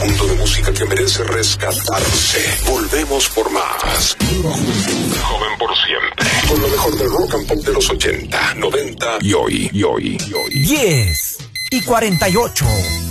mundo de música que merece rescatarse. Volvemos por más. Joven por siempre. Con lo mejor del rock and pop de los 80, 90 y hoy. 10:48.